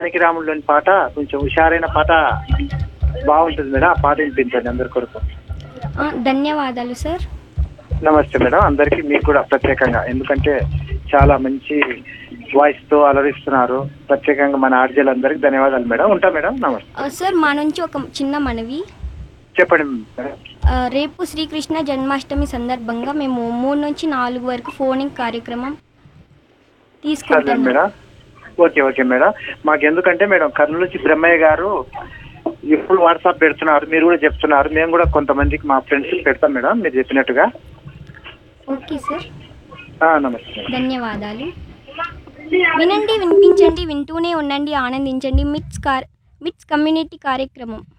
జానకి రాముడిలోని పాట కొంచెం హుషారైన పాట బాగుంటుంది మేడం. ఆ పాట వినిపించండి అందరి కొరకు. ధన్యవాదాలు సార్. నమస్తే మేడం. అందరికీ మీకు కూడా ప్రత్యేకంగా, ఎందుకంటే చాలా మంచి వాయిస్ తో అలరిస్తున్నారు. ప్రత్యేకంగా మన ఆర్జీలందరికీ ధన్యవాదాలు మేడం. ఉంటా మేడం. నమస్తే సార్, మా నుంచి ఒక చిన్న మనవి. చెప్పండి మేడం. రేపు శ్రీకృష్ణ జన్మాష్టమి సందర్భంగా మేము 3 నుంచి 4 వరకు ఫోనింగ్ కార్యక్రమం తీసుకుంటాం మేడం. Okay madam. మాకు ఎందుకంటే మేడం కర్నూలు నుంచి బ్రహ్మయ్య గారు ఎప్పుడు వాట్సాప్ పెడుతున్నారు, మీరు కూడా చెప్తున్నారు. మేము కూడా కొంతమందికి మా ఫ్రెండ్స్ పెడతాం మేడం మీరు చెప్పినట్టుగా. Okay sir. నమస్తే. ధన్యవాదాలు. వినండి, వినిపించండి, వింటూనే ఉండండి, ఆనందించండి. మిట్స్ కమ్యూనిటీ కార్యక్రమం.